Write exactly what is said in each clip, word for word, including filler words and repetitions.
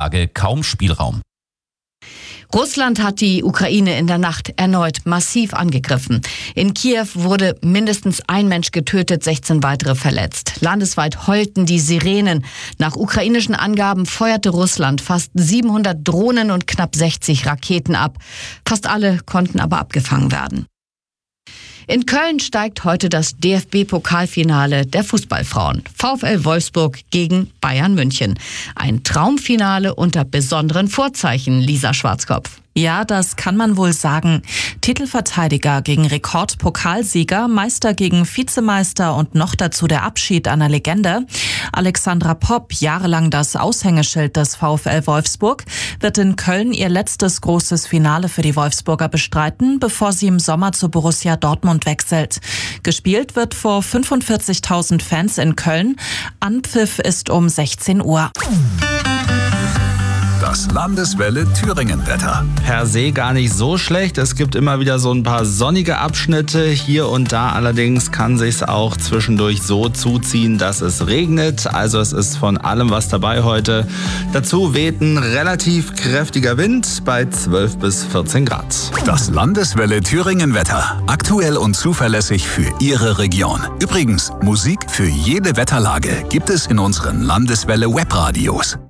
Lage kaum Spielraum. Russland hat die Ukraine in der Nacht erneut massiv angegriffen. In Kiew wurde mindestens ein Mensch getötet, sechzehn weitere verletzt. Landesweit heulten die Sirenen. Nach ukrainischen Angaben feuerte Russland fast siebenhundert Drohnen und knapp sechzig Raketen ab. Fast alle konnten aber abgefangen werden. In Köln steigt heute das D F B-Pokalfinale der Fußballfrauen. VfL Wolfsburg gegen Bayern München. Ein Traumfinale unter besonderen Vorzeichen, Lisa Schwarzkopf. Ja, das kann man wohl sagen. Titelverteidiger gegen Rekordpokalsieger, Meister gegen Vizemeister und noch dazu der Abschied einer Legende. Alexandra Popp, jahrelang das Aushängeschild des VfL Wolfsburg, wird in Köln ihr letztes großes Finale für die Wolfsburger bestreiten, bevor sie im Sommer zu Borussia Dortmund wechselt. Gespielt wird vor fünfundvierzigtausend Fans in Köln. Anpfiff ist um sechzehn Uhr. Das Landeswelle Thüringen-Wetter. Per se gar nicht so schlecht. Es gibt immer wieder so ein paar sonnige Abschnitte. Hier und da allerdings kann sich's auch zwischendurch so zuziehen, dass es regnet. Also es ist von allem was dabei heute. Dazu weht ein relativ kräftiger Wind bei zwölf bis vierzehn Grad. Das Landeswelle Thüringen-Wetter. Aktuell und zuverlässig für Ihre Region. Übrigens, Musik für jede Wetterlage gibt es in unseren Landeswelle Webradios.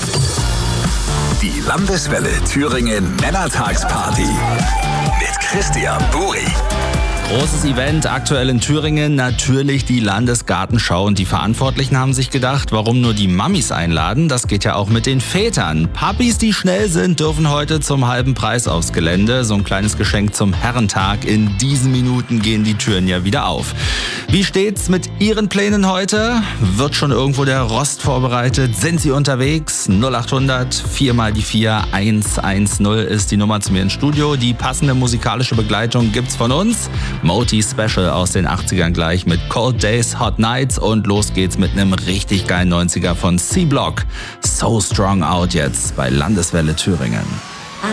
Die Landeswelle Thüringen Männertagsparty mit Christian Buri. Großes Event aktuell in Thüringen, natürlich die Landesgartenschau. Und die Verantwortlichen haben sich gedacht, warum nur die Mammis einladen? Das geht ja auch mit den Vätern. Papis, die schnell sind, dürfen heute zum halben Preis aufs Gelände. So ein kleines Geschenk zum Herrentag. In diesen Minuten gehen die Türen ja wieder auf. Wie steht's mit Ihren Plänen heute? Wird schon irgendwo der Rost vorbereitet? Sind Sie unterwegs? null acht hundert vier mal die vier eins eins null ist die Nummer zu mir ins Studio. Die passende musikalische Begleitung gibt's von uns. Moti Special aus den achtzigern gleich mit Cold Days, Hot Nights und los geht's mit einem richtig geilen neunziger von C-Block. So Strong Out jetzt bei Landeswelle Thüringen.